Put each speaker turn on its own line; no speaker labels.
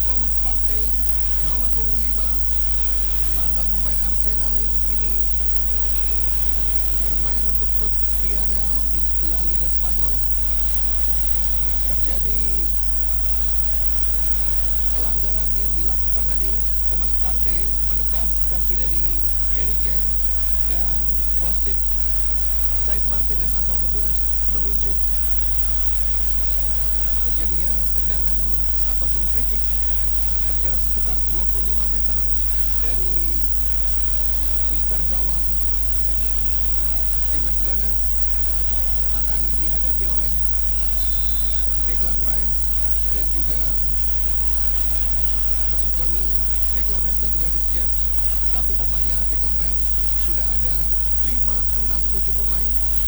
Thomas Partey, nomor punggung 5, mantan pemain Arsenal yang kini bermain untuk klub Villarreal di La Liga Spanyol. Terjadi pelanggaran yang dilakukan tadi. Thomas Partey menebas kaki dari Harry Kane dan wasit Said Martinez asal Honduras menunjuk terjadinya tendangan ataupun free kick berjarak sekitar 25 meter dari Mister Gawang timnas Ghana, akan dihadapi oleh Declan Rice dan juga maksud kami Declan Rice dan juga Reece James. Tapi tampaknya Declan Rice sudah ada 5, 6, 7 pemain